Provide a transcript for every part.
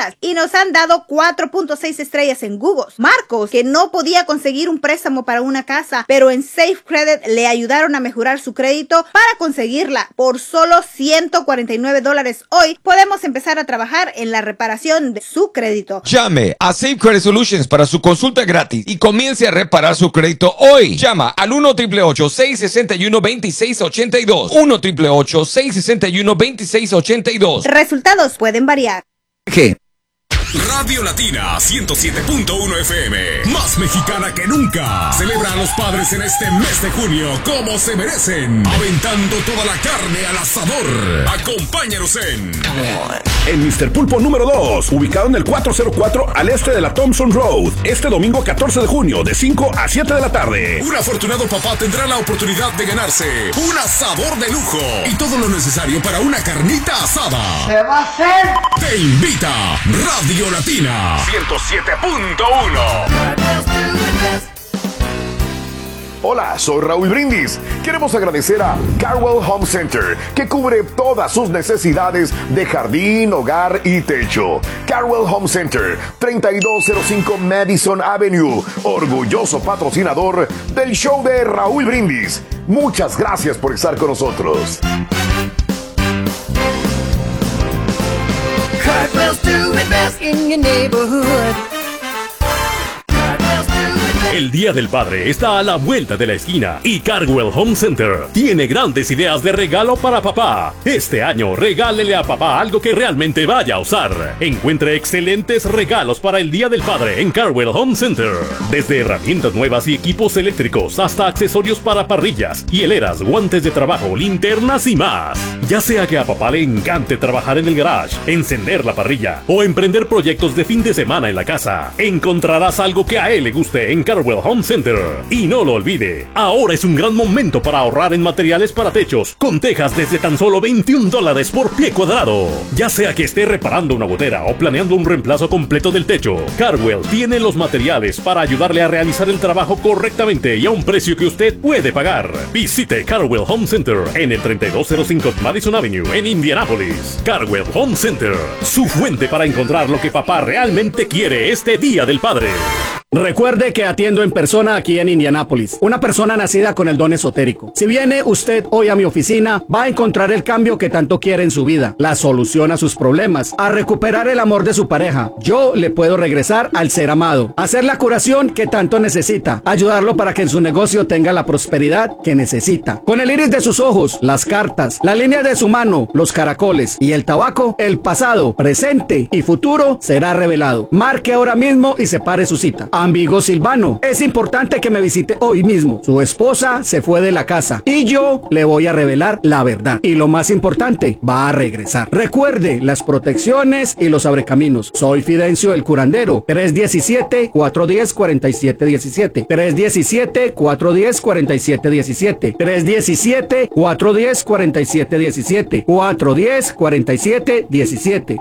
estrellas y nos han dado 4.6 estrellas en Google. Marcos, que no podía conseguir un préstamo para una casa, pero en Safe Credit le ayudaron a mejorar su crédito para conseguirla. Por solo $149 hoy podemos empezar a trabajar en la reparación de su crédito. Llame a Safe Credit Solutions para su consulta gratis y comience a reparar su crédito hoy. Llama al 1-888-661-2682. 1-888-661-2682. Resultados pueden variar. ¿Qué? Radio Latina 107.1 FM, más mexicana que nunca. Celebra a los padres en este mes de junio como se merecen, aventando toda la carne al asador. Acompáñanos en Mr. Pulpo número 2, ubicado en el 404 al este de la Thompson Road, este domingo 14 de junio de 5 a 7 de la tarde. Un afortunado papá tendrá la oportunidad de ganarse un asador de lujo y todo lo necesario para una carnita asada. ¿Se va a hacer? Te invita Radio Latina 107.1. Hola, soy Raúl Brindis. Queremos agradecer a Carwell Home Center, que cubre todas sus necesidades de jardín, hogar y techo. Carwell Home Center, 3205 Madison Avenue, orgulloso patrocinador del show de Raúl Brindis. Muchas gracias por estar con nosotros. Cartwell's doing best in your neighborhood. El Día del Padre está a la vuelta de la esquina y Carwell Home Center tiene grandes ideas de regalo para papá. Este año regálele a papá algo que realmente vaya a usar. Encuentre excelentes regalos para el Día del Padre en Carwell Home Center. Desde herramientas nuevas y equipos eléctricos hasta accesorios para parrillas, hieleras, guantes de trabajo, linternas y más. Ya sea que a papá le encante trabajar en el garage, encender la parrilla o emprender proyectos de fin de semana en la casa, encontrarás algo que a él le guste en Carwell Home Center. Y no lo olvide, ahora es un gran momento para ahorrar en materiales para techos, con tejas desde tan solo $21 por pie cuadrado. Ya sea que esté reparando una gotera o planeando un reemplazo completo del techo, Carwell tiene los materiales para ayudarle a realizar el trabajo correctamente y a un precio que usted puede pagar. Visite Carwell Home Center en el 3205 Madison Avenue en Indianápolis. Carwell Home Center, su fuente para encontrar lo que papá realmente quiere este Día del Padre. Recuerde que atiendo en persona aquí en Indianápolis, una persona nacida con el don esotérico. Si viene usted hoy a mi oficina, va a encontrar el cambio que tanto quiere en su vida, la solución a sus problemas, a recuperar el amor de su pareja. Yo le puedo regresar al ser amado, hacer la curación que tanto necesita, ayudarlo para que en su negocio tenga la prosperidad que necesita. Con el iris de sus ojos, las cartas, la línea de su mano, los caracoles y el tabaco, el pasado, presente y futuro será revelado. Marque ahora mismo y separe su cita. Amigo Silvano, es importante que me visite hoy mismo. Su esposa se fue de la casa y yo le voy a revelar la verdad. Y lo más importante, va a regresar. Recuerde las protecciones y los abrecaminos. Soy Fidencio el curandero. 317-410-4717. 317-410-4717. 317-410-4717. 410-4717.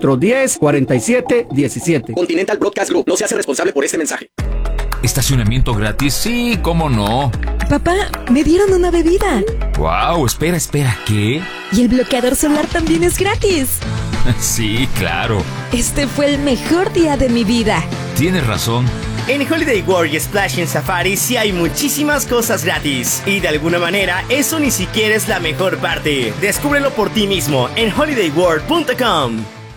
410-4717. Continental Broadcast Group no se hace responsable por este mensaje. ¿Estacionamiento gratis? Sí, ¿cómo no? Papá, me dieron una bebida. Wow, espera, ¿qué? Y el bloqueador solar también es gratis. Sí, claro. Este fue el mejor día de mi vida. Tienes razón. En Holiday World y Splash en Safari sí hay muchísimas cosas gratis. Y de alguna manera, eso ni siquiera es la mejor parte. Descúbrelo por ti mismo en holidayworld.com.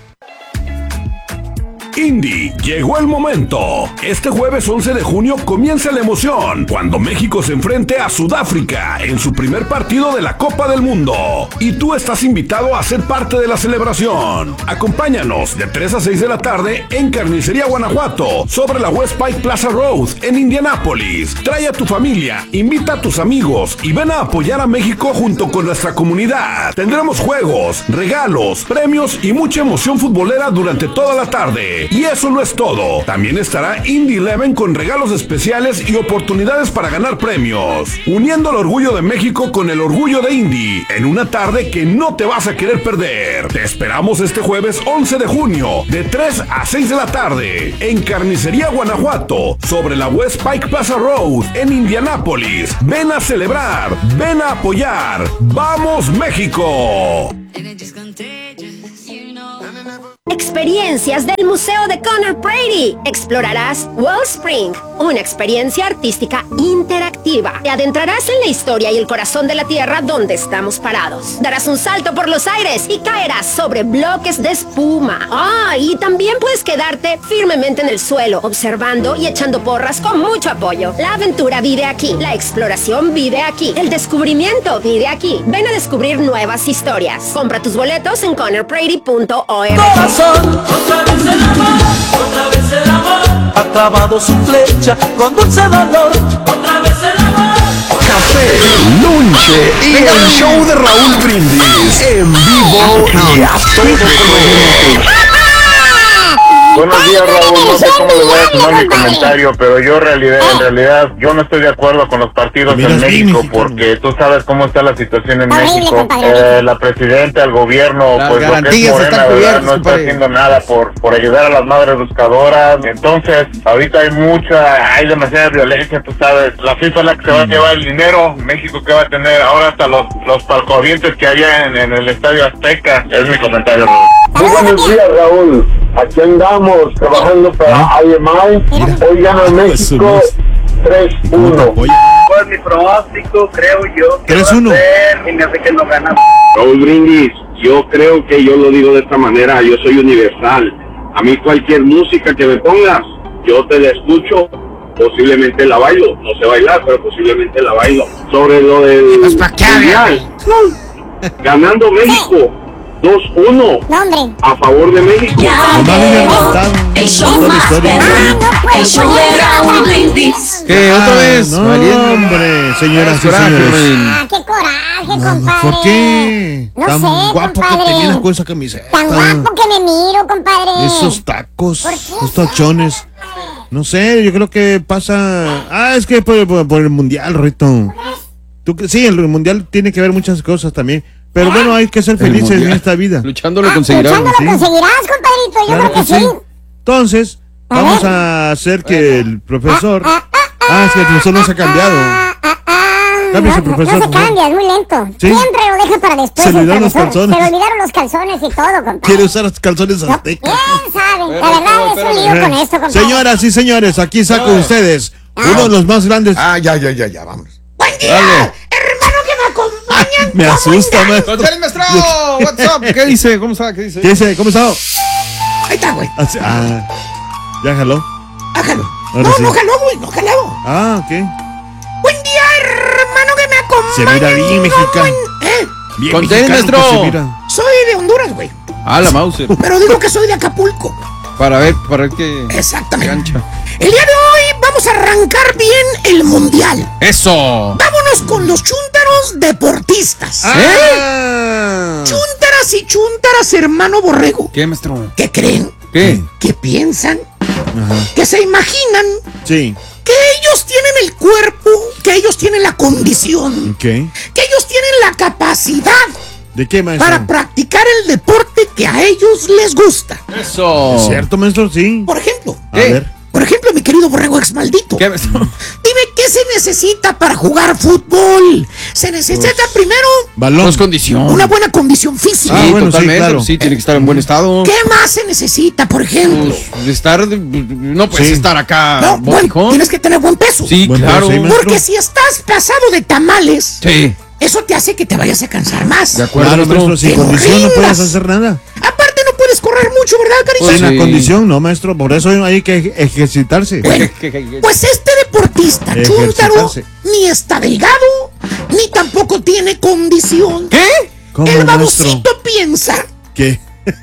Indy, llegó el momento. Este jueves 11 de junio comienza la emoción cuando México se enfrente a Sudáfrica en su primer partido de la Copa del Mundo. Y tú estás invitado a ser parte de la celebración. Acompáñanos de 3 a 6 de la tarde en Carnicería Guanajuato, sobre la West Pike Plaza Road en Indianápolis. Trae a tu familia, invita a tus amigos y ven a apoyar a México junto con nuestra comunidad. Tendremos juegos, regalos, premios y mucha emoción futbolera durante toda la tarde. Y eso no es todo. También estará Indy 11 con regalos especiales y oportunidades para ganar premios, uniendo el orgullo de México con el orgullo de Indy en una tarde que no te vas a querer perder. Te esperamos este jueves 11 de junio de 3 a 6 de la tarde en Carnicería Guanajuato, sobre la West Pike Plaza Road en Indianápolis. Ven a celebrar, ven a apoyar. ¡Vamos, México! Experiencias del Museo de Conor Brady. Explorarás Wellspring, una experiencia artística interactiva. Te adentrarás en la historia y el corazón de la tierra donde estamos parados. Darás un salto por los aires y caerás sobre bloques de espuma. Y también puedes quedarte firmemente en el suelo, observando y echando porras con mucho apoyo. La aventura vive aquí, la exploración vive aquí, el descubrimiento vive aquí. Ven a descubrir nuevas historias. Compra tus boletos en conorbrady.org. Otra vez el amor, otra vez el amor, ha clavado su flecha con dulce dolor. Otra vez el amor. Café, lunche y el show de Raúl Brindis en vivo y a todo color. Buenos días, Raúl. No sé cómo le voy a tomar mi comentario, pero yo en realidad yo no estoy de acuerdo con los partidos en México, porque tú sabes cómo está la situación en México. La presidenta, el gobierno, pues lo que es Morena, ¿verdad? No está haciendo nada por ayudar a las madres buscadoras. Entonces, ahorita hay demasiada violencia, tú sabes. La FIFA es la que se va a llevar el dinero, México que va a tener ahora hasta los palcoavientes que había en el Estadio Azteca. Es mi comentario, Raúl. Muy buenos días, Raúl. Aquí andamos trabajando para IMI. Hoy gana México 3-1. Pues mi pronóstico, creo yo, que 3-1. va a ser, y me hace que no gana. Raúl Brindis, yo creo que yo lo digo de esta manera, yo soy universal. A mí cualquier música que me pongas, yo te la escucho, posiblemente la bailo. No sé bailar, pero posiblemente la bailo. Sobre lo del mundial, ganando México 2-1 a favor de México. El show más el show de Raúl Brindis. ¿Qué? ¿Otra vez? No, hombre, señoras y señores. ¡Qué coraje, compadre! ¿Por qué? No Tan sé, guapo compadre. que te vienes con esa camiseta. Tan guapo que me miro, compadre. Esos tacos, ¿Por qué? esos tachones. No sé, yo creo que pasa... es que por el mundial, Rito. Sí, el mundial tiene que ver muchas cosas también. Pero bueno, hay que ser felices en esta vida. Luchándolo conseguirás. Luchándolo conseguirás, compadrito. Yo creo que sí. Entonces, vamos a hacer que el profesor... es que el profesor no se ha cambiado. Cámbiese, profesor. No se cambia, es muy lento. ¿Sí? Siempre lo deja para después. Se le olvidaron los profesor. calzones. Se le olvidaron los calzones y todo, compadre. Quiere usar los calzones aztecas. ¿Quién sabe? La verdad es un lío con esto, compadre. Señoras y señores, aquí saco ustedes uno de los más grandes. Ya, vamos. Buen día, hermano que me acompañan. Me asusta, maestro. Maestro, what's up? ¿Qué dice? ¿Cómo está? ¿Qué dice? ¿Qué dice? ¿Cómo está? Ahí está, güey. Ya jaló. Hágalo. Ahora sí. No jaló, güey, no jaló. Ok. Buen día, hermano que me acompañan. Se mira bien mexicano. Bien Contén, mexicano maestro. que se mira. Soy de Honduras, güey. La Mauser. Pero digo que soy de Acapulco. Para ver qué. Exactamente. Cancha. El día de hoy vamos a arrancar bien el mundial. ¡Eso! Vámonos con los chúntaros deportistas. Chúntaras y chúntaras, hermano Borrego. ¿Qué, maestro? ¿Qué creen? ¿Qué? ¿Qué piensan? Que se imaginan Sí. que ellos tienen el cuerpo, que ellos tienen la condición, Ok. que ellos tienen la capacidad ¿De qué, maestro? para practicar el deporte que a ellos les gusta. ¡Eso! ¿Es cierto, maestro? Sí. Por ejemplo, A ver. Por ejemplo, mi querido Borrego ex maldito. ¿Qué, maestro? Dime, ¿qué se necesita para jugar fútbol? Se necesita primero Balón. Condición. una buena condición física. Sí, bueno, sí, totalmente. claro. Sí, tiene que estar en buen estado. ¿Qué más se necesita, por ejemplo? Pues, de estar. No puedes Sí. estar acá. No, bueno, boticón. tienes que tener buen peso. Sí, Buen claro. peso, sí, maestro. Porque si estás pasado de tamales, Sí. eso te hace que te vayas a cansar más. De acuerdo, Claro, maestro. maestro, sin Te condición no rindas. puedes hacer nada. Aparte no puedes correr mucho, ¿verdad, cariño? Sin la sí. condición, no, maestro. Por eso hay que ejercitarse. Bueno, pues este deportista chúntaro Ejercitarse. ni está delgado, ni tampoco tiene condición. ¿Qué? ¿Cómo, El maestro? babosito piensa, ¿Qué?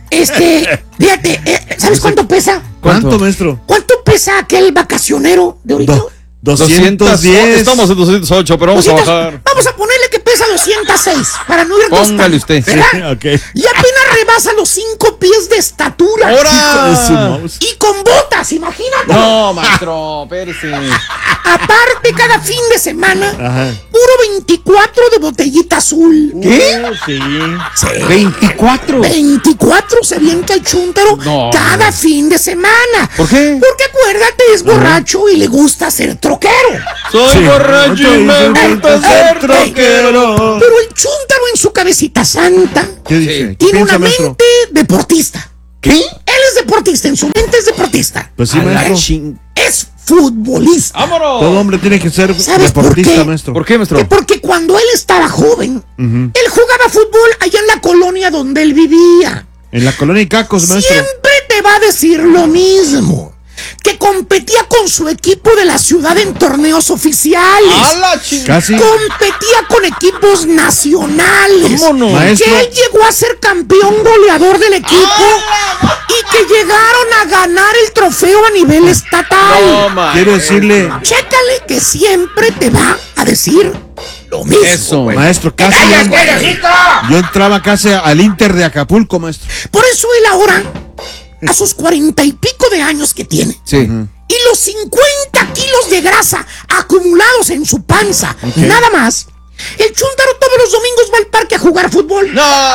fíjate, ¿sabes cuánto pesa? ¿Cuánto, maestro? ¿Cuánto pesa aquel vacacionero de ahorita? 210. Estamos en 208, pero vamos 200. a bajar. Vamos a ponerle que pesa 206 para no irnos Póngale tanto, usted. ¿verdad? Ok. Y apenas rebasa los 5 pies de estatura. Hijo de su ¡Ahora! mouse. Y con botas, imagínate. No, maestro, espérese. Aparte, cada fin de semana, Ajá. puro 24 de botellita azul. ¿Qué? Sí. Sí. 24. 24 se avienta el chúntaro No. cada fin de semana. ¿Por qué? Porque acuérdate, es borracho y le gusta ser troquero. Soy Sí. borracho y me gusta ser troquero. Pero el chúntaro en su cabecita santa ¿Qué dice? ¿Qué tiene piensa, una maestro? mente deportista. ¿Qué? Él es deportista, en su mente es deportista. Pues sí, maestro. Es futbolista. ¡Vámonos! Todo hombre tiene que ser ¿Sabes deportista, por qué? maestro. ¿Por qué, maestro? Porque cuando él estaba joven, él jugaba fútbol allá en la colonia donde él vivía. En la colonia Icacos, maestro. Siempre te va a decir lo mismo. Que competía con su equipo de la ciudad en torneos oficiales. Casi. Competía con equipos nacionales. ¿Cómo no? Maestro. Que él llegó a ser campeón goleador del equipo y que llegaron a ganar el trofeo a nivel estatal. Quiero decirle. Chécale que siempre te va a decir lo mismo. Eso, maestro, casi. Yo entraba casi al Inter de Acapulco, maestro. Por eso él ahora, a sus 40 y pico de años que tiene, Sí. y los 50 kilos de grasa acumulados en su panza, nada más, el chúntaro todos los domingos va al parque a jugar fútbol.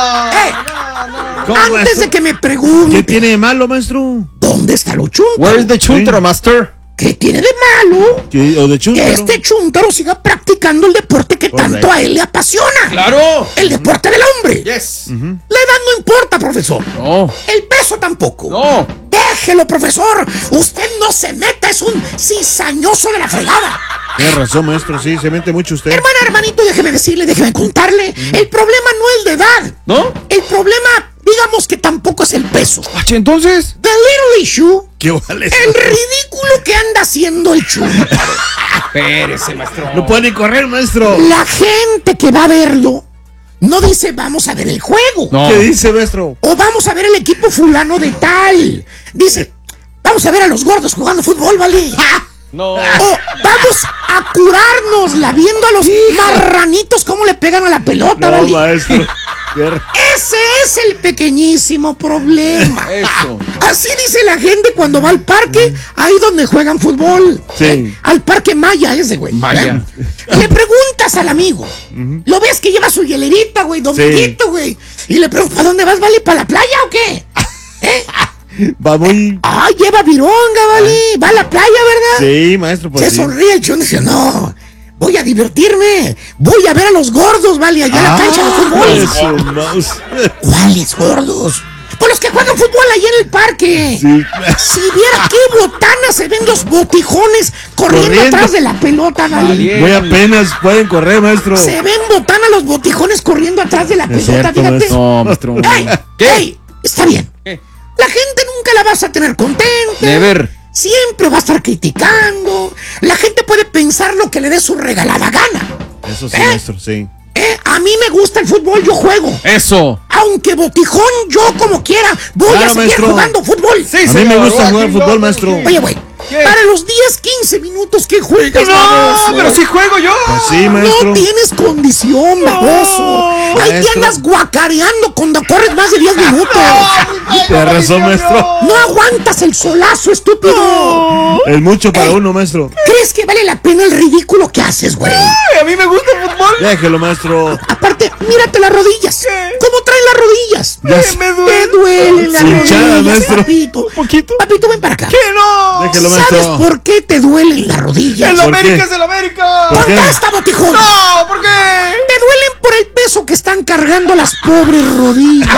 ¿Cómo, Antes maestro? de que me pregunte, ¿Qué tiene de malo, maestro? ¿dónde está lo chúntaro? Where's the chuntaro, master? ¿Qué tiene de malo? ¿O de Que chúntaro? este chúntaro siga practicando el deporte que tanto a él le apasiona. ¡Claro! El deporte del hombre. Yes. La edad no importa, profesor. No. El peso tampoco. No. Déjelo, profesor. Usted no se meta, es un cizañoso de la fregada. Tiene razón, maestro, sí, se mete mucho usted. Hermanito, déjeme contarle. El problema no es de edad. ¿No? El problema, digamos que tampoco es el peso. Entonces. The little issue, ¿Qué vale? el ridículo que anda haciendo el chúntaro. Espérese, maestro. No puede ni correr, maestro. La gente que va a verlo no dice vamos a ver el juego. No. ¿Qué dice, maestro? O vamos a ver el equipo fulano de tal. Dice, vamos a ver a los gordos jugando fútbol, ¿vale? No. O vamos a curárnosla viendo a los marranitos cómo le pegan a la pelota, No, ¿vale? maestro. Ese es el pequeñísimo problema. Eso. Así dice la gente cuando va al parque, ahí donde juegan fútbol. Sí. Al parque Maya ese, güey. Maya. Le preguntas al amigo. Lo ves que lleva su hielerita, güey, dominguito, güey. Y le preguntas, ¿para dónde vas, vale? ¿Para la playa o qué? Va muy. Ah, lleva vironga, vale. Va a la playa, ¿verdad? Sí, maestro, pues Se sí. sonríe el chon y dice, no, voy a divertirme. Voy a ver a los gordos, vale, allá en la cancha de fútbol. Eso, mouse. ¿Cuáles gordos? Pues los que juegan fútbol ahí en el parque. Sí. Si viera qué botanas se ven los botijones corriendo atrás de la pelota, vale. Muy apenas pueden correr, maestro. Se ven botanas los botijones corriendo atrás de la Es pelota, cierto, fíjate. maestro. No, maestro. ¡Ey! Está bien. La gente nunca la vas a tener contenta. Never. Siempre va a estar criticando. La gente puede pensar lo que le dé su regalada gana. Eso sí, maestro, sí. A mí me gusta el fútbol, yo juego. Eso. Aunque botijón, yo como quiera, voy Claro, a seguir maestro. jugando fútbol. Sí, A mí me gusta jugar fútbol, maestro. Oye, güey, para los 10, 15 minutos que juegas, baboso, pero si juego yo. Pues sí, maestro. no tienes condición, baboso. Ahí te maestro. andas guacareando cuando corres más de 10 minutos. Tiene razón, maestro. No aguantas el solazo, estúpido. Es mucho para uno, maestro. ¿Crees que vale la pena el ridículo que haces, güey? A mí me gusta el fútbol. Déjelo, maestro. Aparte, mírate las rodillas. ¿Cómo traen las rodillas? Ya Me duelen las Hinchada, rodillas, maestro. papito. Un poquito. Papito, ven para acá. ¿Qué no? Déjelo, ¿Sabes maestro. por qué te duelen las rodillas? El ¿Por América qué? es el América. ¿Por qué? Contesta, botijón. No, ¿por qué? Te duelen por el peso que están cargando las pobres rodillas.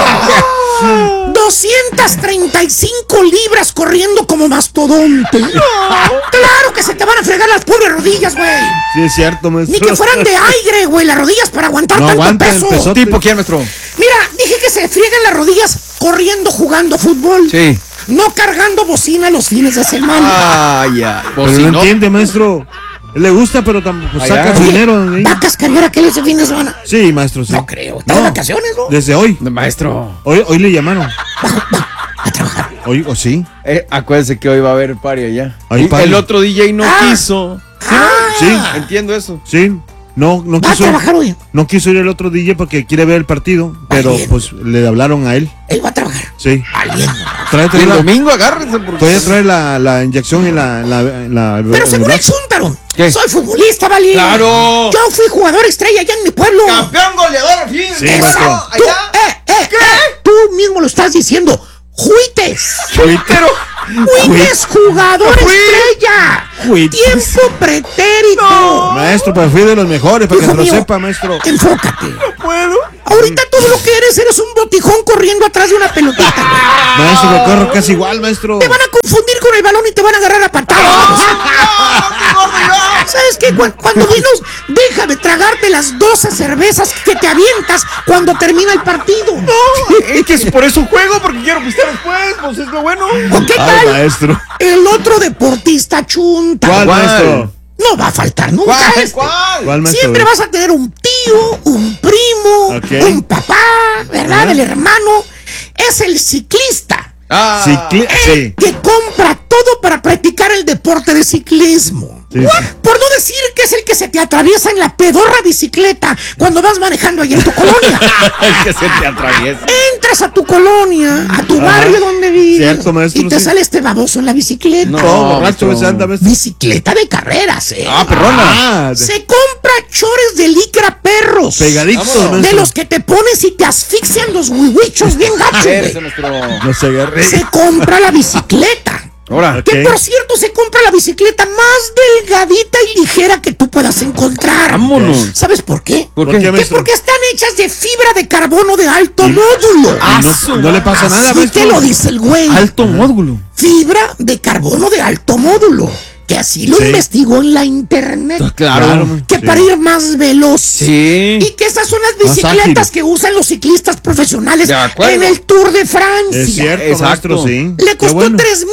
235 libras corriendo como mastodonte. Claro que se te van a fregar las pobres rodillas, güey. Sí, es cierto, maestro. Ni que fueran de aire, güey, las rodillas para aguantar No tanto aguanta el peso. pesote. ¿Tipo quién, maestro? Mira, dije que se friegan las rodillas corriendo, jugando fútbol. Sí. No cargando bocina los fines de semana. Ah, ya. Pero no entiende, maestro. Le gusta, pero tampoco saca su dinero. ¿eh? ¿Va a cascarear aquel ese fin de semana? Sí, maestro, sí. No creo. ¿Está de vacaciones, no? Desde hoy. Maestro. Hoy le llamaron. A trabajar. Hoy, ¿o sí? Acuérdese que hoy va a haber party allá. Hay Y party. el otro DJ no quiso. Sí. Entiendo eso. Sí. No ¿Va a quiso. trabajar hoy? No quiso ir el otro DJ porque quiere ver el partido. Pero bien. pues le hablaron a él. Él va a trabajar. Sí. Valiendo. Trae El la, domingo agárrense porque... todavía trae la inyección en la Pero según el brazo. chúntaro, ¿Qué? soy futbolista, ¿vale? ¡Claro! Yo fui jugador estrella allá en mi pueblo. ¡Campeón goleador! ¡Fin! Sí, Eso. maestro. Tú, tú mismo lo estás diciendo. ¡Juites! Pero... ¡Juites, jugador Fui. estrella! Juites. ¡Tiempo pretérito! Maestro, pues fui de los mejores, para que Hijo se lo mío, sepa, maestro. Enfócate. No puedo. Aún Ahorita todo lo que eres un botijón corriendo atrás de una pelotita. Maestro, lo corro casi igual, maestro. Te van a confundir con el balón y te van a agarrar a patadas. ¿Sabes qué? Cuando menos deja de tragarte las 12 cervezas que te avientas cuando termina el partido. No, es que es por eso juego, porque quiero pistear después, pues es lo bueno. ¿Qué tal? Maestro. El otro deportista chunta. ¿Cuál, maestro? No va a faltar nunca. ¿Cuál, maestro? Siempre vas a tener un tío, un primo, un papá, ¿verdad? El hermano. Es el ciclista. Sí. Que compra todo para practicar el deporte de ciclismo. Sí. Por no decir que es el que se te atraviesa en la pedorra bicicleta cuando vas manejando ahí en tu colonia. El que se te atraviesa. Entras a tu colonia, a tu barrio donde vives. Cierto, maestro, y te sale este baboso en la bicicleta. No, borracho se anda, maestro. Bicicleta de carreras, perrona. Se compra chores de licra perros. Pegaditos, maestro. De los que te pones y te asfixian los huihuichos bien gachos, güey. No se agarre. Se compra la bicicleta. Ahora, que por cierto se compra la bicicleta más delgadita y ligera que tú puedas encontrar. Vámonos. ¿Sabes por qué? ¿Por qué? Porque están hechas de fibra de carbono de alto módulo. No le pasa nada, Así maestro. te lo dice el güey. Alto módulo. Fibra de carbono de alto módulo. Que así lo investigó en la internet. Claro. Que para ir más veloz. Sí. Y que esas son las bicicletas que usan los ciclistas profesionales en el Tour de Francia. Es cierto, maestro, sí. Le costó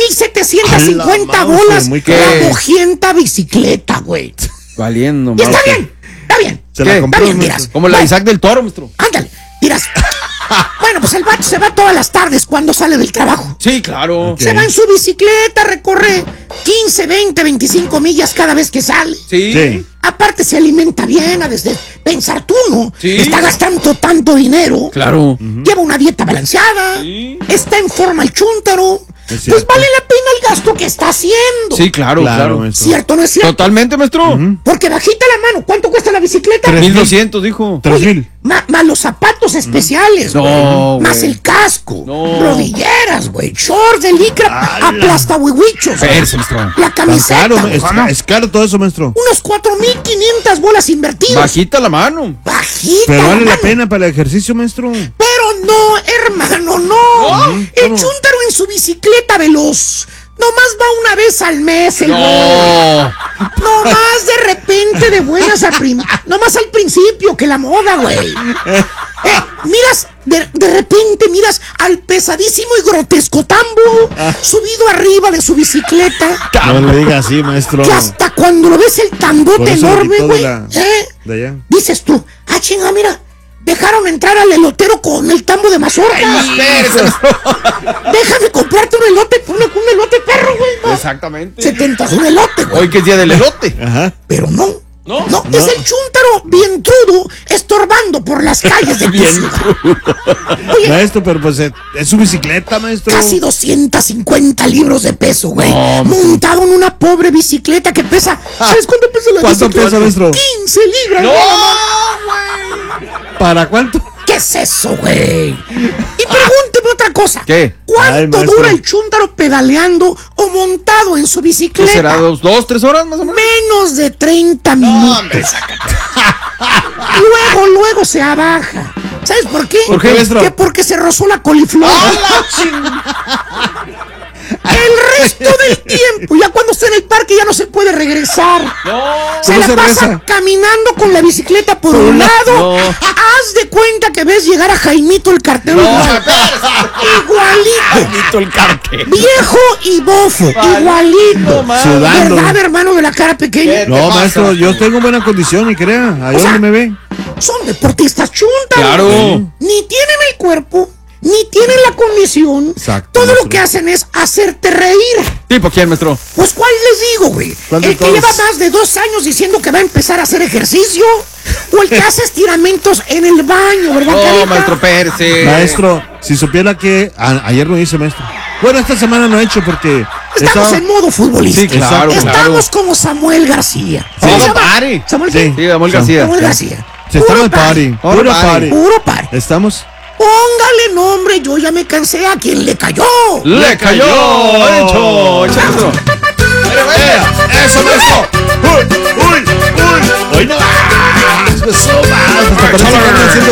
3,750 bolas la mojienta bicicleta, güey. Valiendo, Y está bien. Se la compró, está bien, miras. Como la Isaac del Toro, maestro. Ándale, miras. Bueno, pues el vato se va todas las tardes cuando sale del trabajo. Sí, claro. Se va en su bicicleta, recorre 15, 20, 25 millas cada vez que sale. Sí. Aparte se alimenta bien, a desde pensar tú, ¿no? Sí. Está gastando tanto dinero. Claro. Lleva una dieta balanceada. Sí. Está en forma el chúntaro. Pues vale la pena el gasto que está haciendo. Sí, claro. Maestro. ¿Cierto o no es cierto? Totalmente, maestro. Porque bajita la mano, ¿cuánto cuesta la bicicleta? 1,200, dijo. 3,000. Más los zapatos especiales, No, más güey. el casco, No. rodilleras, güey, shorts de licra, aplasta huehuichos. Maestro. La camiseta, Caro, güey. es caro todo eso, maestro. Unos 4,500 bolas invertidas. Bajita la mano. Bajita Pero la vale la mano. pena para el ejercicio, maestro. Pero no, hermano, no. El chúntaro en su bicicleta veloz nomás va una vez al mes, el güey. Nomás de repente de buenas a nomás al principio, que la moda, güey. Miras, de repente miras al pesadísimo y grotesco Tambo subido arriba de su bicicleta. No le diga así, maestro. Que hasta cuando lo ves el Por tambote eso enorme, quitó güey. de allá. Dices tú, chinga, mira. Dejaron entrar al elotero con el tambo de mazorca. Déjame comprarte un elote, un elote perro, güey. Exactamente. 70 un elote, güey. Hoy que es día del elote. Ajá. Pero no, es el chúntaro bien trudo estorbando por las calles de tu ciudad. Oye, Maestro, pero pues es su bicicleta, maestro. casi 250 libros de peso, güey. Montado en una pobre bicicleta que pesa. ¿Sabes cuánto pesa la ¿Cuánto bicicleta? pesa, maestro? 15 libras. ¡No, ¿Para cuánto? ¿Qué es eso, güey? Y pregúnteme otra cosa. ¿Qué? ¿Cuánto Ay, maestro. dura el chúntaro pedaleando o montado en su ¿Qué bicicleta? será? ¿2, 3 horas más o menos? Menos de 30 minutos. Luego se abaja. ¿Sabes por qué? ¿Por qué, maestro? Que porque se rozó la coliflor. El resto del tiempo, ya cuando está en el parque ya no se puede regresar. Se ¿Cómo la se pasa regresa? caminando con la bicicleta por un lado. Haz de cuenta que ves llegar a Jaimito el cartero. Igualito. Jaimito el cartero. Viejo y bofo. Igualito. Sudando. ¿Verdad, hermano de la cara pequeña? No, maestro, yo tengo buena condición y crea. Ahí O sea, donde me ve. Son deportistas chuntas. Claro. Ni tienen el cuerpo, ni tienen la condición. Exacto, Todo lo maestro. que hacen es hacerte reír. ¿Tipo quién, maestro? Pues, ¿cuál les digo, güey? ¿Cuál de ¿El que todos? lleva más de 2 años diciendo que va a empezar a hacer ejercicio? ¿O el que hace estiramientos en el baño, verdad, No, carita? maestro Pérez. Maestro, si supiera que ayer lo hice, maestro. Bueno, esta semana no he hecho porque Estamos en modo futbolista. Sí, claro, Estamos como Samuel García. Sí. ¿Cómo se llama? Pare. Samuel, Sí. Sí, Samuel García. Samuel García. Se está en el Puro party. Puro Puro party. party. Puro par. Estamos. Póngale nombre, yo ya me cansé a quien le cayó. ¡Le cayó! ¡Hecho! ¡Hecho, maestro! ¡Eso, maestro! ¡Uy! ¡Uy! ¡Uy! ¡Hoy no! ¡Eso más! Hasta parece que andan haciendo